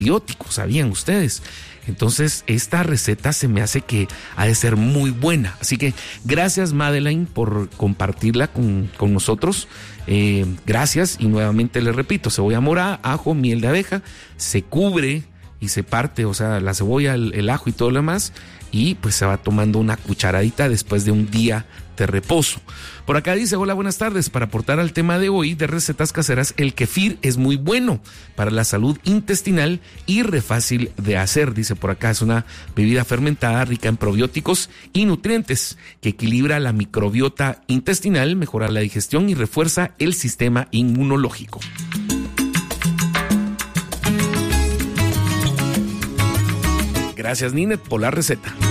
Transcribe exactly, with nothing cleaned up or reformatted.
probióticos, ¿sabían ustedes? Entonces, esta receta se me hace que ha de ser muy buena. Así que gracias, Madeleine, por compartirla con, con nosotros. Eh, gracias, y nuevamente les repito, cebolla morada, ajo, miel de abeja, se cubre y se parte, o sea, la cebolla, el, el ajo y todo lo demás, y pues se va tomando una cucharadita después de un día de reposo. Por acá dice: hola, buenas tardes. Para aportar al tema de hoy de recetas caseras, el kefir es muy bueno para la salud intestinal y re fácil de hacer. Dice por acá, es una bebida fermentada rica en probióticos y nutrientes que equilibra la microbiota intestinal, mejora la digestión y refuerza el sistema inmunológico. Gracias, Ninet, por la receta.